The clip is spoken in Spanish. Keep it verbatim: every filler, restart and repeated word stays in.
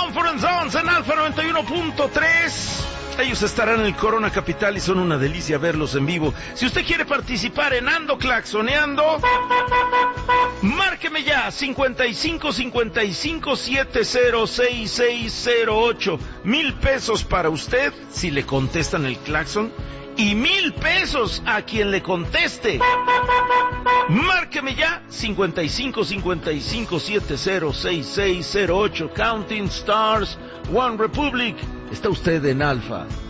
Conference Zones en Alfa noventa y uno punto tres. Ellos estarán en el Corona Capital y son una delicia verlos en vivo. Si usted quiere participar en Ando Claxoneando, márqueme ya, cincuenta y cinco cincuenta y cinco setenta seis seis cero ocho. Mil pesos para usted si le contestan el claxon y mil pesos a quien le conteste. Márqueme ya, cincuenta y cinco cincuenta y cinco setenta seis seis cero ocho. Counting Stars, One Republic. Está usted en Alfa